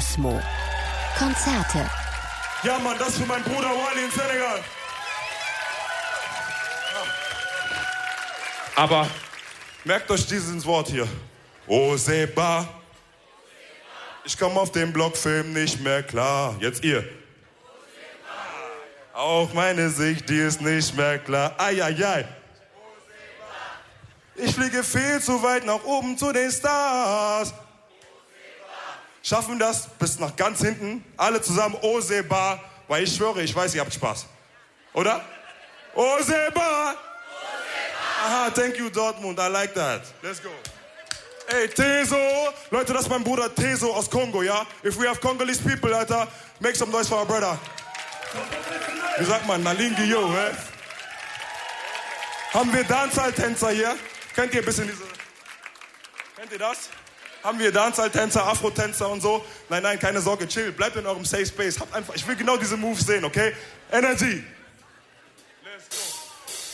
Osmo. Konzerte. Ja, Mann, das für meinen Bruder Wally in Senegal. Aber merkt euch dieses Wort hier. Oseba. Ich komm auf den Blockfilm nicht mehr klar. Jetzt ihr. Auch meine Sicht, die ist nicht mehr klar. Ai. Ich fliege viel zu weit nach oben zu den Stars. Schaffen das bis nach ganz hinten. Alle zusammen Oseba. Weil ich schwöre, ich weiß, ihr habt Spaß. Oder? Oseba! Aha, thank you Dortmund, I like that. Let's go. Ey, Teso. Leute, das ist mein Bruder Teso aus Kongo, ja? If we have Congolese people, Alter, make some noise for our brother. Wie sagt man? Nalingi, yo, hä? Haben wir Dancehall-Tänzer hier? Kennt ihr ein bisschen diese... Kennt ihr das? Haben wir Dancehall-Tänzer, Afro-Tänzer und so? Nein, keine Sorge, chill. Bleibt in eurem Safe Space. Habt einfach... Ich will genau diese Moves sehen, okay? Energy.